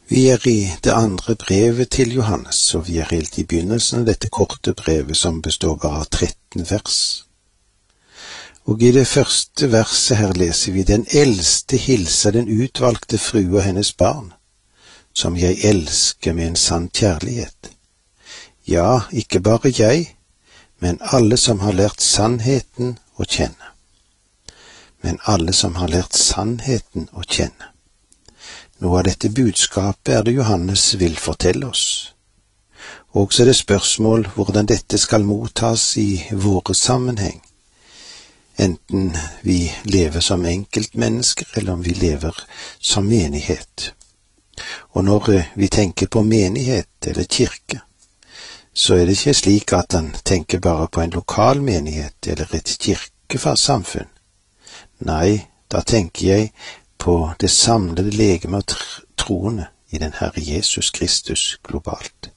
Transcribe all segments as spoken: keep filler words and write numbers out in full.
Vi er i det andre brevet til Johannes, og vi er helt i begynnelsen av dette korte brevet som består bare av tretten vers. Og i det første verset her leser vi: Den eldste hilser den utvalgte frue og hennes barn, som jeg elsker med en sann kjærlighet. Ja, ikke bare jeg, men alle som har lært sannheten å kjenne. Men alle som har lært sannheten å kjenne. Noe av dette budskapet er det Johannes vil fortelle oss. Og så er det spørsmål hvordan dette skal mottas i våre sammenheng, enten vi lever som enkeltmennesker eller om vi lever som menighet. Og når vi tenker på menighet eller kirke, så er det ikke slik at han tenker bare på en lokal menighet eller et kirkesamfunn. Nei, da tenker jeg på det samlede legeme av troende i den Herre Jesus Kristus globalt.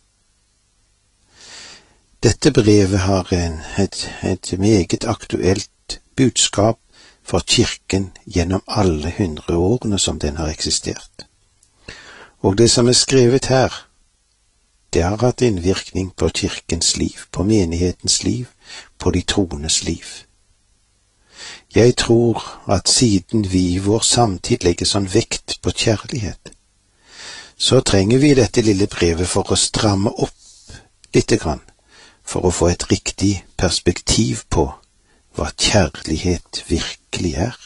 Dette brevet har en, et, et meget aktuelt budskap for kirken gjennom alle hundre årene som den har eksistert. Og det som er skrevet her, det har hatt innvirkning på kirkens liv, på menighetens liv, på de troendes liv. Jeg tror at siden vi i vår samtid legger sånn vekt på kjærlighet, så trenger vi dette lille brevet for å stramme opp lite grann, for å få et riktig perspektiv på hva kjærlighet virkelig er.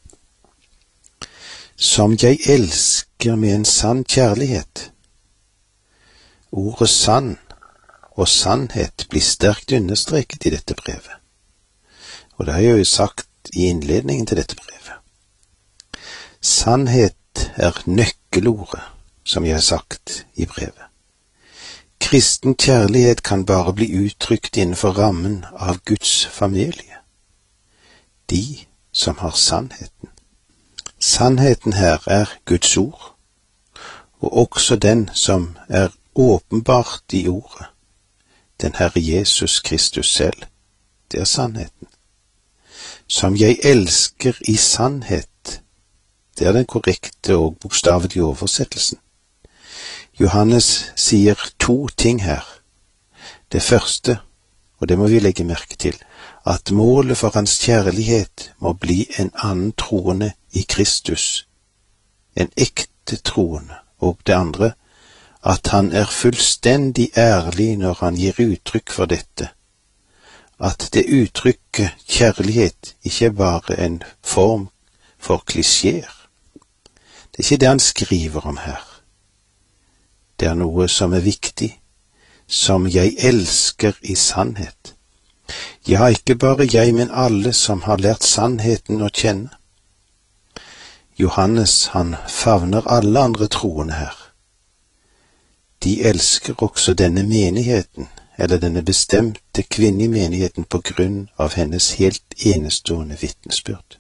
Som jeg elsker med en sann kjærlighet. Ordet sann og sannhet blir sterkt understreket i dette brevet. Og det har jeg jo sagt i innledningen til dette brevet. Sannhet er nøkkelordet, som jeg har sagt i brevet. Kristen kjærlighet kan bare bli uttrykt innenfor rammen av Guds familie. De som har sannheten. Sannheten her er Guds ord, og også den som er åpenbart i ordet, den Herre Jesus Kristus selv. Det er sannheten. Som jeg elsker i sannhet, det er den korrekte og bokstavelige oversettelsen. Johannes sier to ting her. Det første, og det må vi legge merke til, at målet for hans kjærlighet må bli en annen troende i Kristus, en ekte troende, og det andre, at han er fullstendig ærlig når han gir uttrykk for dette, at det uttrykket kjærlighet ikke er bare en form for klisjéer. Det er ikke det han skriver om her. Det er noe som er viktig, som jeg elsker i sannhet. Ja, ikke bare jeg, men alle som har lært sannheten å kjenne. Johannes, han favner alle andre troende her. De elsker også denne menigheten, eller denne bestemte kvinne i menigheten på grunn av hennes helt enestående vitnesbyrd.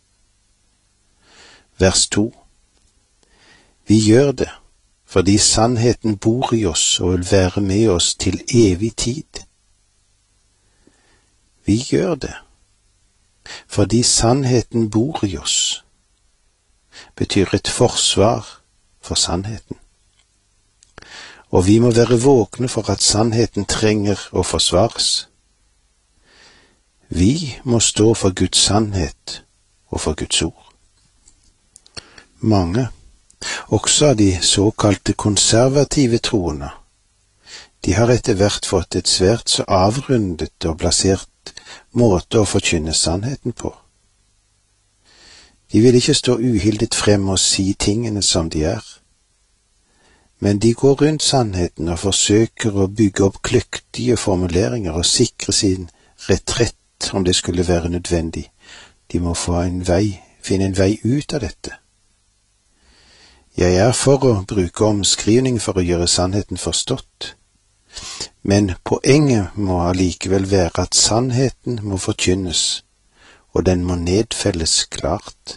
Vers to. Vi gjør det fordi sannheten bor i oss og vil være med oss til evig tid. Vi gjør det fordi sannheten bor i oss, betyr et forsvar for sannheten. Og vi må være våkne for at sannheten trenger å forsvares. Vi må stå for Guds sannhet og for Guds ord. Mange, også av de såkalte konservative troende, de har etter hvert fått et svært så avrundet og blasert måte å forkynne sannheten på. De vil ikke stå uhildet frem og si tingene som de er. Men de går rundt sannheten og forsøker å bygge opp kløktige formuleringer og sikre sin retrett om det skulle være nødvendig. De må få en vei, finne en vei ut av dette. Jeg er for å bruke omskrivning for å gjøre sannheten forstått. Men poenget må allikevel være at sannheten må forkynnes, og den må nedfelles klart.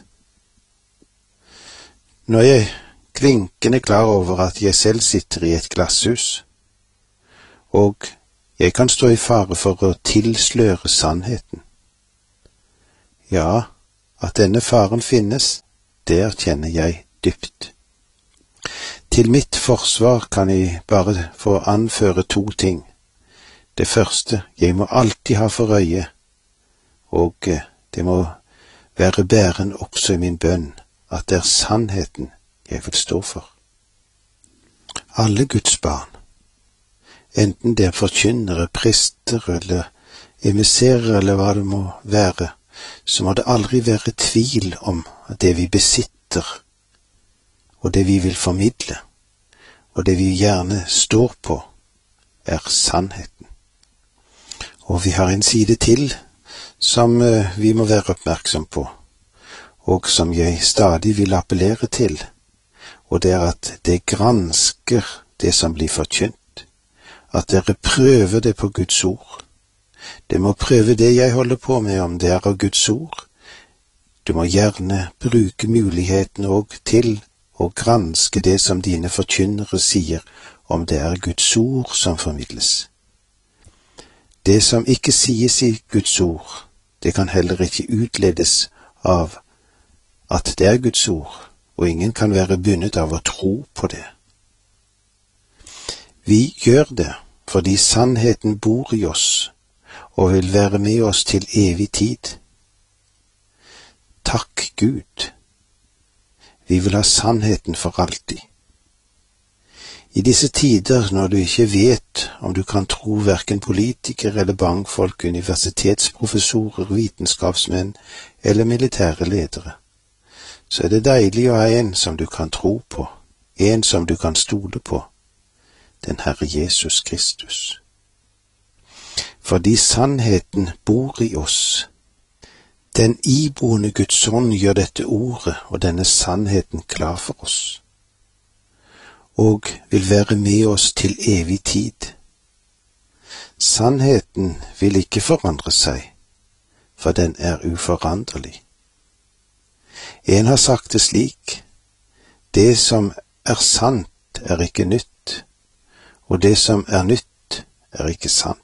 Når jeg klinkende klar over at jeg selv sitter i et glasshus, og jeg kan stå i fare for å tilsløre sannheten. Ja, at denne faren finnes, det erkjenner jeg dypt. Til mitt forsvar kan jeg bare få anføre to ting. Det første, jeg må alltid ha for øye, og det må være bæren også i min bønn, at det er sannheten jeg vil stå for. Alle Guds barn, enten det er forkynnere, prester eller emisserer eller hva det må være, så må det aldri være tvil om at det vi besitter, og det vi vil formidle, og det vi gjerne står på, er sannheten. Og vi har en side til som vi må være oppmerksom på, og som jeg stadig vil appellere til, og det er at det gransker det som blir forkynt, at dere prøver det på Guds ord. Det må prøve det jeg holder på med, om det er av Guds ord. Du må gjerne bruke muligheten og til å granske det som dine forkynnere sier, om det er Guds ord som formidles. Det som ikke sies i Guds ord, det kan heller ikke utledes av at det er Guds ord, og ingen kan være bundet av å tro på det. Vi gjør det fordi sannheten bor i oss, og vil være med oss til evig tid. Takk Gud. Vi vil ha sannheten for alltid. I disse tider, når du ikke vet om du kan tro hverken politikere eller bankfolk, universitetsprofessorer, vitenskapsmenn eller militære ledere, så er det deilig å ha en som du kan tro på, en som du kan stole på, den Herre Jesus Kristus. Fordi sannheten bor i oss. Den iboende Guds ånd gjør dette ordet og denne sannheten klar for oss, og vil være med oss til evig tid. Sannheten vil ikke forandre seg, for den er uforanderlig. En har sagt det slik: det som er sant er ikke nytt, og det som er nytt er ikke sant.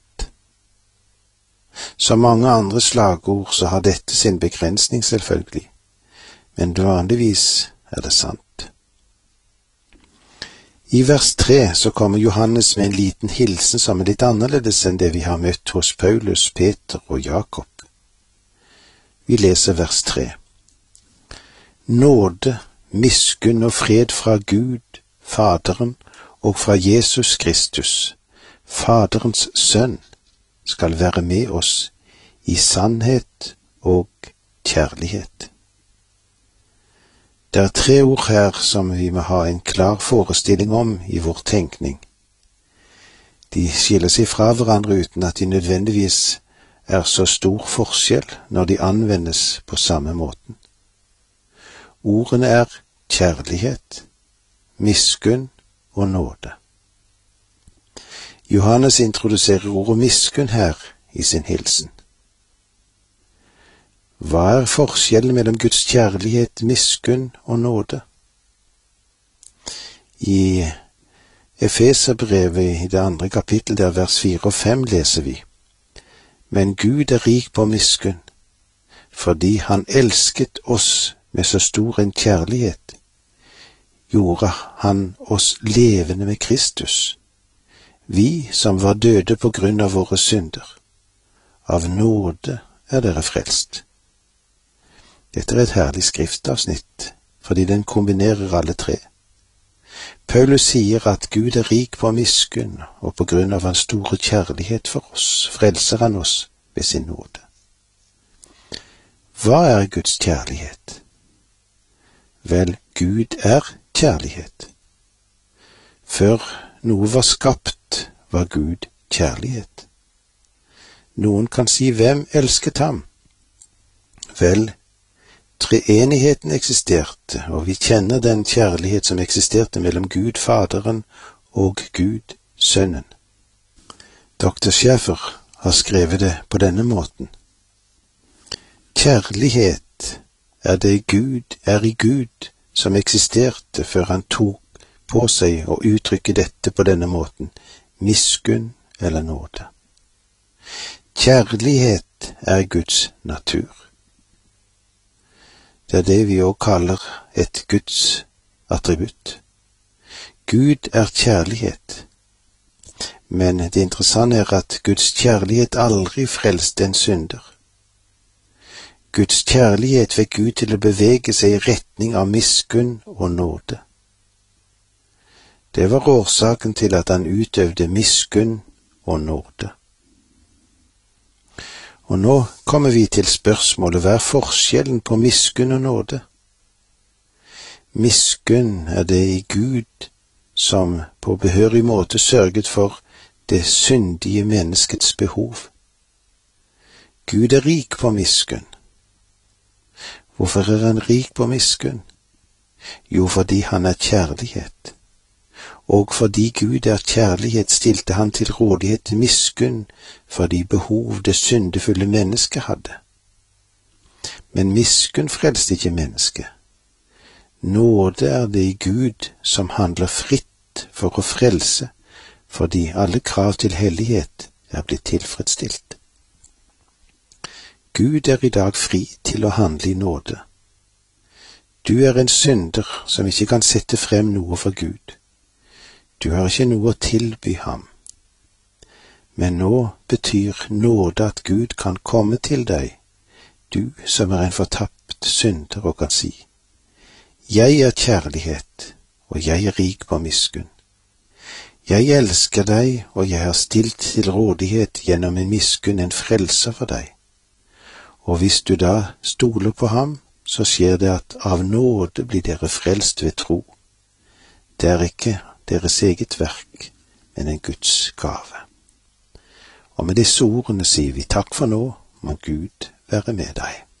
Som mange andre slagord så har dette sin begrensning selvfølgelig, men vanligvis er det sant. I vers tre så kommer Johannes med en liten hilsen som er litt annerledes enn det vi har møtt hos Paulus, Peter og Jakob. Vi leser vers tre. Nåde, miskunn og fred fra Gud, Faderen, og fra Jesus Kristus, Faderens sønn, skal være med oss i sannhet og kjærlighet. Det er tre ord her som vi må ha en klar forestilling om i vår tenkning. De skiller seg fra hverandre uten at de nødvendigvis er så stor forskjell når de anvendes på samme måten. Ordene er kjærlighet, miskunn og nåde. Johannes introduserer ordet miskunn her i sin hilsen. Hva er forskjellen mellom Guds kjærlighet, miskunn og nåde? I Efeserbrevet i det andre kapittel, der vers fire og fem, leser vi: Men Gud er rik på miskunn, fordi han elsket oss med så stor en kjærlighet, gjorde han oss levende med Kristus, vi som var døde på grunn av våre synder. Av nåde er dere frelst. Dette er et herlig skriftavsnitt, fordi den kombinerer alle tre. Paulus sier at Gud er rik på miskunn, og på grunn av hans store kjærlighet for oss, frelser han oss ved sin nåde. Hva er Guds kjærlighet? Vel, Gud er kjærlighet. Før noe var skapt, var Gud kjærlighet. Noen kan si, hvem elsket ham? Vel, treenigheten eksisterte, og vi kjenner den kjærlighet som eksisterte mellom Gud Faderen og Gud Sønnen. doktor Schäfer har skrevet det på denne måten: Kjærlighet er det Gud er i Gud som eksisterte før han tok på seg å uttrykke dette på denne måten, miskunn eller nåde. Kjærlighet er Guds natur. Det er det vi også kaller et Guds attributt. Gud er kjærlighet, men det interessante er at Guds kjærlighet aldri frelste en synder. Guds kjærlighet fikk Gud til å bevege seg i retning av miskunn og nåde. Det var årsaken til at han utøvde miskunn og nåde. Og nå kommer vi til spørsmålet: hva er forskjellen på miskunn og nåde? Miskunn er det i Gud som på behørig måte sørget for det syndige menneskets behov. Gud er rik på miskunn. Hvorfor er han rik på miskunn? Jo, fordi han er kjærlighet. Og fordi Gud er kjærlighet, stilte han til rådighet miskunn for de behov det syndefulle mennesket hadde. Men miskunn frelste ikke mennesket. Nåde er det i Gud som handler fritt for å frelse, fordi alle krav til hellighet er blitt tilfredsstilt. Gud er i dag fri til å handle i nåde. Du er en synder som ikke kan sette frem noe for Gud. Du har ikke noe å tilby ham. Men nå betyr nåde at Gud kan komme til deg, du som er en fortapt synder, og kan si: Jeg er kjærlighet, og jeg er rik på miskunn. Jeg elsker deg, og jeg har stilt til rådighet gjennom en miskunn en frelser for deg. Og hvis du da stoler på ham, så skjer det at av nåde blir dere frelst ved tro. Det er ikke deres eget verk, men en Guds gave. Og med disse ordene sier vi takk for nå, må Gud være med deg.